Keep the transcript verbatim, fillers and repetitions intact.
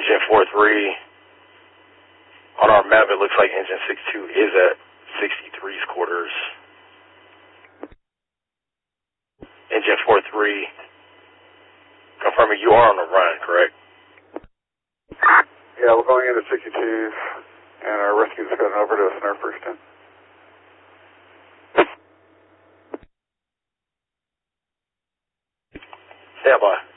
engine four three. On our map, it looks like engine six two is at sixty-three's quarters. Engine four three, confirming you are on the run, correct? Yeah, we're going into sixty-twos, and our rescue is going over to us in our first ten. Stand by.